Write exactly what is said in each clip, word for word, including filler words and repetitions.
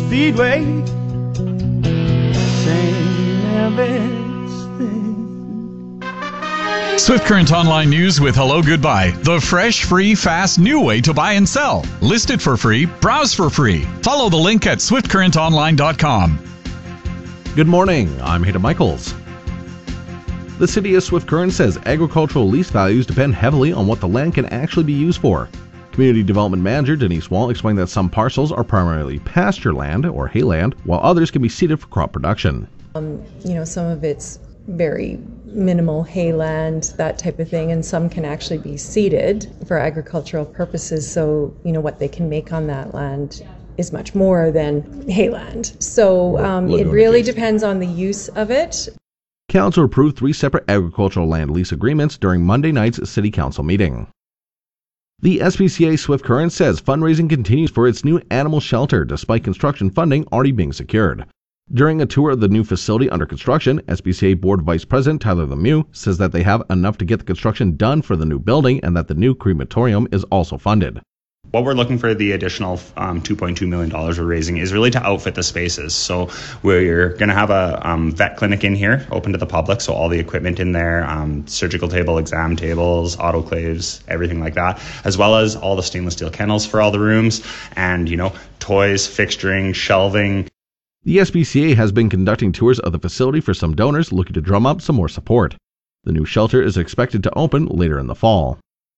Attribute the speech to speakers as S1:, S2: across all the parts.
S1: Speedway. Same everything.
S2: Swift Current Online News with Hello Goodbye. The fresh, free, fast, new way to buy and sell. List it for free. Browse for free. Follow the link at swift current online dot com.
S3: Good morning. I'm Hayden Michaels. The City of Swift Current says agricultural lease values depend heavily on what the land can actually be used for. Community Development Manager Denise Wall explained that some parcels are primarily pasture land or hayland, while others can be seeded for crop production.
S4: Um, you know, some of it's very minimal hayland, that type of thing, and some can actually be seeded for agricultural purposes. So, you know, what they can make on that land is much more than hayland. So um, it really depends on the use of it.
S3: Council approved three separate agricultural land lease agreements during Monday night's City Council meeting. The S P C A Swift Current says fundraising continues for its new animal shelter despite construction funding already being secured. During a tour of the new facility under construction, S P C A Board Vice President Tyler Lemieux says that they have enough to get the construction done for the new building and that the new crematorium is also funded.
S5: What we're looking for the additional um, two point two million dollars we're raising is really to outfit the spaces. So we're going to have a um, vet clinic in here, open to the public, so all the equipment in there, um, surgical table, exam tables, autoclaves, everything like that, as well as all the stainless steel kennels for all the rooms and, you know, toys, fixturing, shelving.
S3: The S P C A has been conducting tours of the facility for some donors looking to drum up some more support. The new shelter is expected to open later in the fall.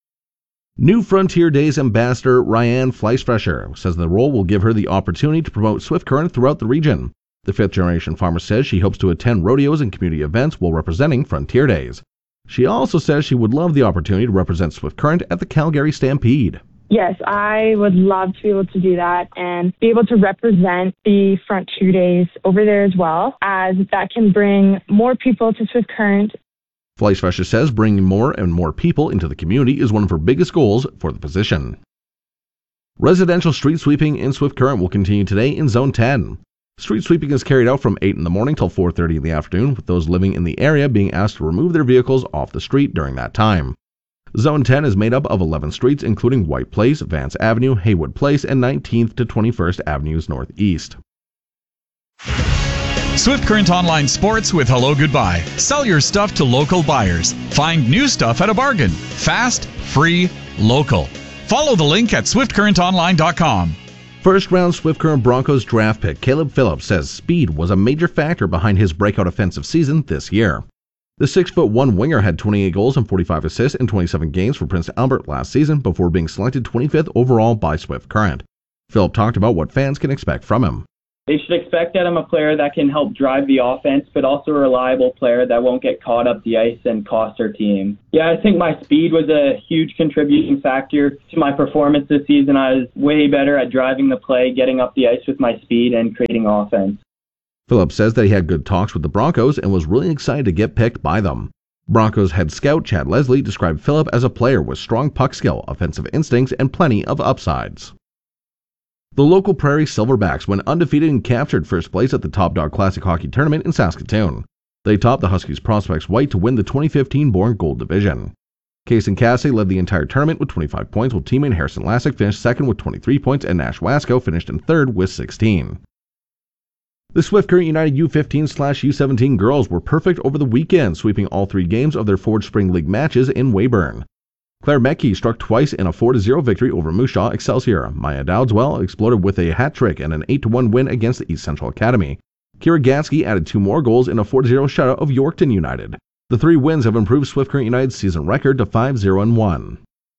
S3: New Frontier Days ambassador Ryan Fleischfresher says the role will give her the opportunity to promote Swift Current throughout the region. The fifth-generation farmer says she hopes to attend rodeos and community events while representing Frontier Days. She also says she would love the opportunity to represent Swift Current at the Calgary Stampede.
S6: Yes, I would love to be able to do that and be able to represent the Frontier Days over there as well, as that can bring more people to Swift Current.
S3: Fleischfresher says bringing more and more people into the community is one of her biggest goals for the position. Residential street sweeping in Swift Current will continue today in Zone ten. Street sweeping is carried out from eight in the morning till four thirty in the afternoon, with those living in the area being asked to remove their vehicles off the street during that time. Zone ten is made up of eleven streets, including White Place, Vance Avenue, Haywood Place, and nineteenth to twenty-first Avenues Northeast.
S2: Swift Current Online Sports with Hello Goodbye. Sell your stuff to local buyers. Find new stuff at a bargain. Fast, free, local. Follow the link at swift current online dot com.
S3: First round Swift Current Broncos draft pick Caleb Phillips says speed was a major factor behind his breakout offensive season this year. The six foot one winger had twenty-eight goals and forty-five assists in twenty-seven games for Prince Albert last season before being selected twenty-fifth overall by Swift Current. Phillips talked about what fans can expect from him.
S7: They should expect that I'm a player that can help drive the offense, but also a reliable player that won't get caught up the ice and cost our team. Yeah, I think my speed was a huge contributing factor to my performance this season. I was way better at driving the play, getting up the ice with my speed, and creating offense.
S3: Phillips says that he had good talks with the Broncos and was really excited to get picked by them. Broncos head scout Chad Leslie described Phillips as a player with strong puck skill, offensive instincts, and plenty of upsides. The local Prairie Silverbacks went undefeated and captured first place at the Top Dog Classic Hockey Tournament in Saskatoon. They topped the Huskies Prospects White to win the twenty fifteen Born Gold Division. Kason Cassidy led the entire tournament with twenty-five points, while teammate Harrison Lassick finished second with twenty-three points, and Nash Wasco finished in third with sixteen. The Swift Current United U fifteen slash U seventeen girls were perfect over the weekend, sweeping all three games of their Forge Spring League matches in Weyburn. Claire Metke struck twice in a four to zero victory over Moose Jaw Excelsior. Maya Dowdswell exploded with a hat trick and an eight to one win against the East Central Academy. Kira Gansky added two more goals in a four to zero shutout of Yorkton United. The three wins have improved Swift Current United's season record to five zero and one.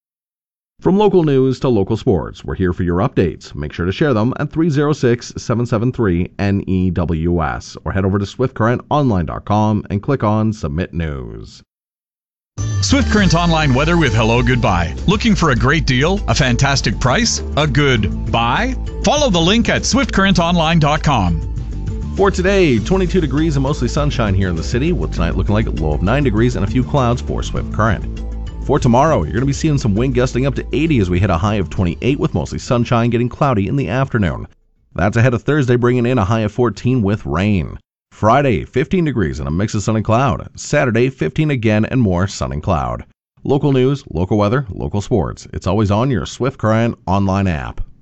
S3: From local news to local sports, we're here for your updates. Make sure to share them at three oh six, seven seven three, N E W S or head over to swift current online dot com and click on Submit News.
S2: Swift Current Online weather with Hello Goodbye. Looking for a great deal? A fantastic price? A good buy? Follow the link at swift current online dot com.
S3: For today, twenty-two degrees and mostly sunshine here in the city, with tonight looking like a low of nine degrees and a few clouds for Swift Current. For tomorrow, you're going to be seeing some wind gusting up to eighty as we hit a high of twenty-eight with mostly sunshine, getting cloudy in the afternoon. That's ahead of Thursday, bringing in a high of fourteen with rain. Friday, fifteen degrees and a mix of sun and cloud. Saturday, fifteen again and more sun and cloud. Local news, local weather, local sports. It's always on your Swift Current online app.